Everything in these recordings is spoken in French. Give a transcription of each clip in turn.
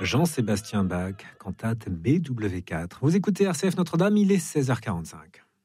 Jean-Sébastien Bach, cantate BW4. Vous écoutez RCF Notre-Dame, il est 16h45.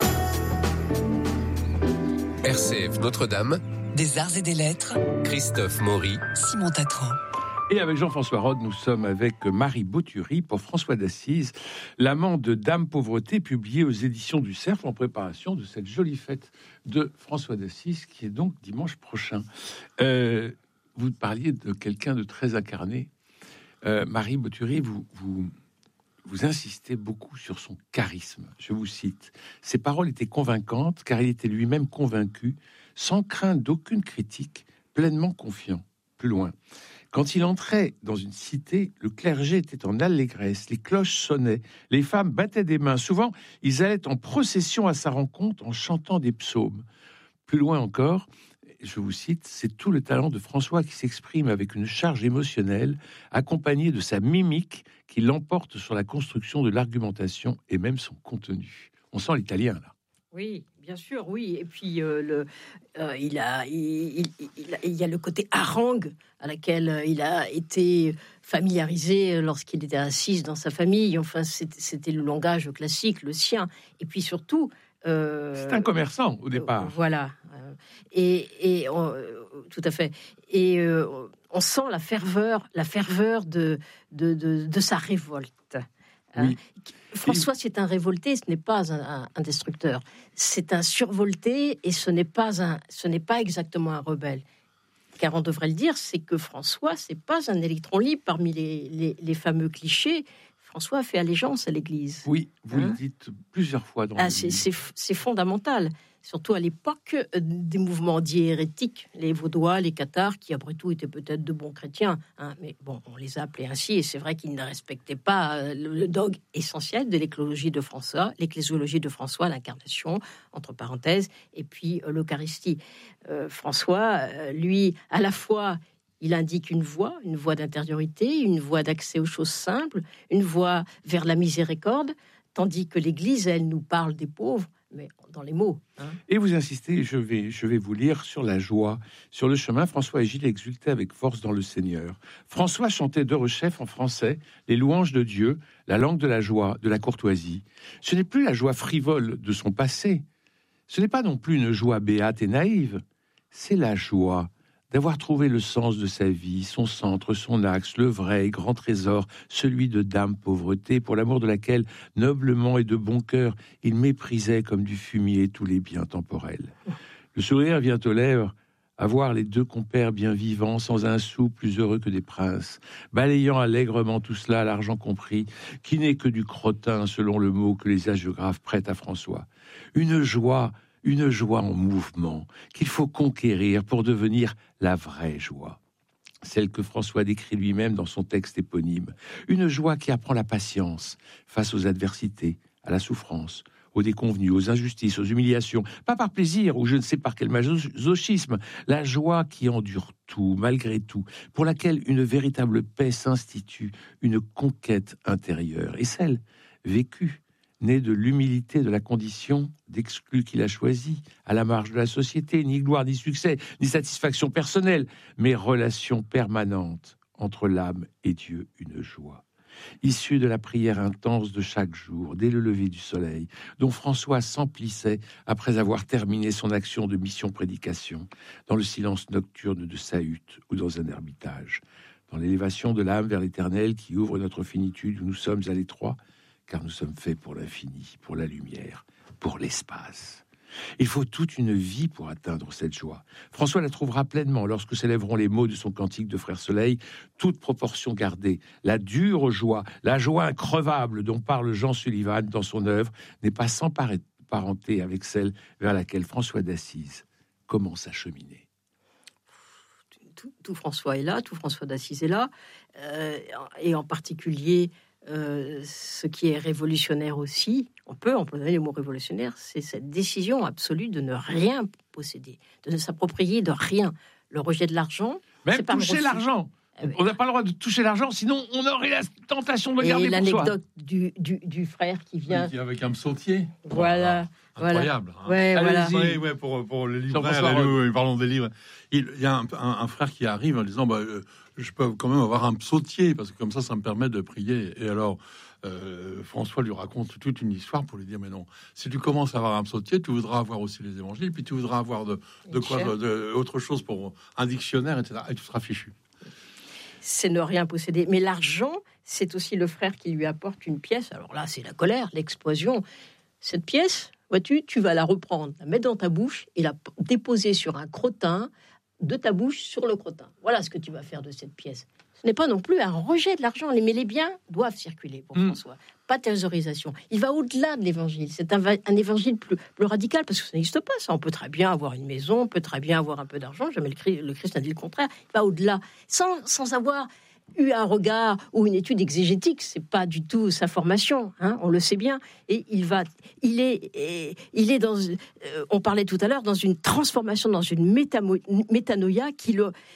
RCF Notre-Dame, des arts et des lettres, Christophe Maury, Simon Tatran. Et avec Jean-François Rode, nous sommes avec Marie Bottury pour François d'Assise, l'amant de Dame Pauvreté, publié aux éditions du Cerf en préparation de cette jolie fête de François d'Assise qui est donc dimanche prochain. Vous parliez de quelqu'un de très incarné. Marie Bottury, vous insistez beaucoup sur son charisme. Je vous cite. Ses paroles étaient convaincantes car il était lui-même convaincu, sans crainte d'aucune critique, pleinement confiant. Plus loin. Quand il entrait dans une cité, le clergé était en allégresse, les cloches sonnaient, les femmes battaient des mains. Souvent, ils allaient en procession à sa rencontre en chantant des psaumes. Plus loin encore, je vous cite, c'est tout le talent de François qui s'exprime avec une charge émotionnelle, accompagnée de sa mimique qui l'emporte sur la construction de l'argumentation et même son contenu. On sent l'italien, là. Oui, bien sûr, oui. Et puis, il y a le côté harangue à laquelle il a été familiarisé lorsqu'il était assis dans sa famille. Enfin, c'était le langage classique, le sien. Et puis surtout... c'est un commerçant, au départ. Voilà. Tout à fait. Et on sent la ferveur de sa révolte. Oui. François, c'est un révolté, ce n'est pas un destructeur. C'est un survolté et ce n'est pas exactement un rebelle. Car on devrait le dire, c'est que François, c'est pas un électron libre parmi les fameux clichés. François fait allégeance à l'Église. Oui, vous le dites plusieurs fois dans le livre. C'est fondamental. Surtout à l'époque des mouvements dits hérétiques, les Vaudois, les Cathares, qui après tout étaient peut-être de bons chrétiens, mais bon, on les a appelés ainsi, et c'est vrai qu'ils ne respectaient pas le dogme essentiel de l'ecclésiologie de François, l'incarnation, entre parenthèses, et puis l'Eucharistie. François, lui, à la fois, il indique une voie d'intériorité, une voie d'accès aux choses simples, une voie vers la miséricorde, tandis que l'Église, elle, nous parle des pauvres, mais dans les mots. Et vous insistez, je vais vous lire sur la joie. Sur le chemin, François et Gilles exultaient avec force dans le Seigneur. François chantait d'Orechef en français les louanges de Dieu, la langue de la joie, de la courtoisie. Ce n'est plus la joie frivole de son passé. Ce n'est pas non plus une joie béate et naïve. C'est la joie d'avoir trouvé le sens de sa vie, son centre, son axe, le vrai et grand trésor, celui de Dame Pauvreté, pour l'amour de laquelle, noblement et de bon cœur, il méprisait comme du fumier tous les biens temporels. Le sourire vient aux lèvres à voir les deux compères bien vivants, sans un sou, plus heureux que des princes, balayant allègrement tout cela, l'argent compris, qui n'est que du crottin, selon le mot que les hagiographes prêtent à François. Une joie en mouvement qu'il faut conquérir pour devenir la vraie joie. Celle que François décrit lui-même dans son texte éponyme. Une joie qui apprend la patience face aux adversités, à la souffrance, aux déconvenues, aux injustices, aux humiliations, pas par plaisir ou je ne sais par quel masochisme. La joie qui endure tout, malgré tout, pour laquelle une véritable paix s'institue, une conquête intérieure. Et celle vécue, né de l'humilité de la condition d'exclus qu'il a choisi, à la marge de la société, ni gloire, ni succès, ni satisfaction personnelle, mais relation permanente entre l'âme et Dieu, une joie. Issue de la prière intense de chaque jour, dès le lever du soleil, dont François s'emplissait après avoir terminé son action de mission-prédication, dans le silence nocturne de sa hutte ou dans un ermitage, dans l'élévation de l'âme vers l'éternel qui ouvre notre finitude où nous sommes à l'étroit, car nous sommes faits pour l'infini, pour la lumière, pour l'espace. Il faut toute une vie pour atteindre cette joie. François la trouvera pleinement lorsque s'élèveront les mots de son cantique de Frère Soleil, toute proportion gardée. La dure joie, la joie increvable dont parle Jean Sullivan dans son œuvre, n'est pas sans parenté avec celle vers laquelle François d'Assise commence à cheminer. Tout François est là, tout François d'Assise est là, et en particulier... ce qui est révolutionnaire aussi, on peut employer le mot révolutionnaire, c'est cette décision absolue de ne rien posséder, de ne s'approprier de rien. Le rejet de l'argent, même toucher l'argent. On n'a pas le droit de toucher l'argent, sinon on aurait la tentation de le garder Et pour soi. l'anecdote du frère qui vient. Avec un psautier. Voilà. Incroyable. Hein. Ouais, voilà. Allez-y. Oui, pour le Jean-François libraire, Rode. parlons des livres. Il y a un frère qui arrive en disant je peux quand même avoir un psautier, parce que comme ça me permet de prier. Et alors, François lui raconte toute une histoire pour lui dire mais non, si tu commences à avoir un psautier, tu voudras avoir aussi les évangiles, puis tu voudras avoir autre chose pour un dictionnaire, etc. Et tu seras fichu. C'est ne rien posséder. Mais l'argent, c'est aussi le frère qui lui apporte une pièce. Alors là, c'est la colère, l'explosion. Cette pièce, vois-tu, tu vas la reprendre, la mettre dans ta bouche et la déposer sur un crottin de ta bouche sur le crottin. Voilà ce que tu vas faire de cette pièce. Ce n'est pas non plus un rejet de l'argent, mais les biens doivent circuler pour François. Pas de thésaurisation. Il va au-delà de l'évangile. C'est un évangile plus radical, parce que ça n'existe pas. Ça, on peut très bien avoir une maison, on peut très bien avoir un peu d'argent. Jamais le Christ n'a dit le contraire. Il va au-delà, sans avoir eu un regard ou une étude exégétique. C'est pas du tout sa formation, hein, on le sait bien. Et il est dans, on parlait tout à l'heure, dans une transformation, dans une métanoïa qui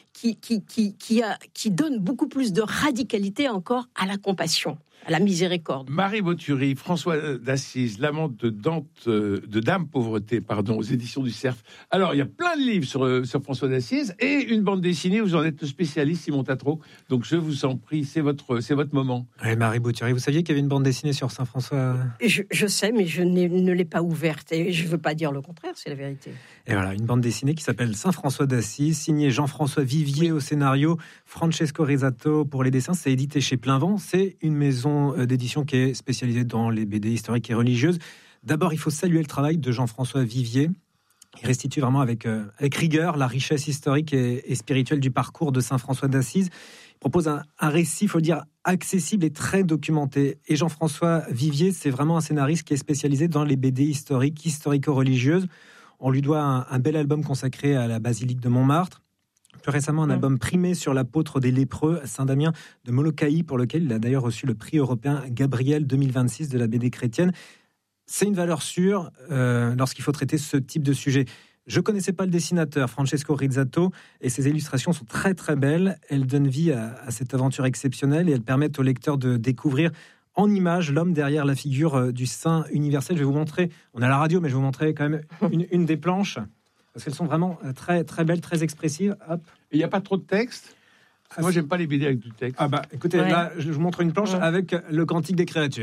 donne beaucoup plus de radicalité encore à la compassion, à la miséricorde. Marie Boturi, François d'Assise, l'amante de Dame Pauvreté, aux éditions du Cerf. Alors, il y a plein de livres sur François d'Assise et une bande dessinée. Vous en êtes le spécialiste, Simon Tatro. Donc, je vous en prie, c'est votre moment. Ouais, Marie Boturi, vous saviez qu'il y avait une bande dessinée sur Saint François? Je sais, mais je ne l'ai pas ouverte. Et je ne veux pas dire le contraire, c'est la vérité. Et voilà, une bande dessinée qui s'appelle Saint François d'Assise, signée Jean-François Vivier au scénario, Francesco Risato pour les dessins. C'est édité chez Plein Vent. C'est une maison d'édition qui est spécialisée dans les BD historiques et religieuses. D'abord, il faut saluer le travail de Jean-François Vivier. Il restitue vraiment avec rigueur la richesse historique et spirituelle du parcours de Saint François d'Assise. Il propose un récit, il faut le dire, accessible et très documenté. Et Jean-François Vivier, c'est vraiment un scénariste qui est spécialisé dans les BD historiques, historico-religieuses. On lui doit un bel album consacré à la basilique de Montmartre. Plus récemment, un album primé sur l'apôtre des lépreux, Saint-Damien de Molokaï, pour lequel il a d'ailleurs reçu le prix européen Gabriel 2026 de la BD chrétienne. C'est une valeur sûre lorsqu'il faut traiter ce type de sujet. Je ne connaissais pas le dessinateur, Francesco Rizzato, et ses illustrations sont très très belles. Elles donnent vie à cette aventure exceptionnelle et elles permettent au lecteur de découvrir en images l'homme derrière la figure du Saint universel. Je vais vous montrer, on a la radio, mais je vais vous montrer quand même une des planches. Parce qu'elles sont vraiment très, très belles, très expressives. Hop. Il n'y a pas trop de texte. Moi, j'aime pas les BD avec du texte. Écoutez, là, je vous montre une planche avec le Cantique des créatures.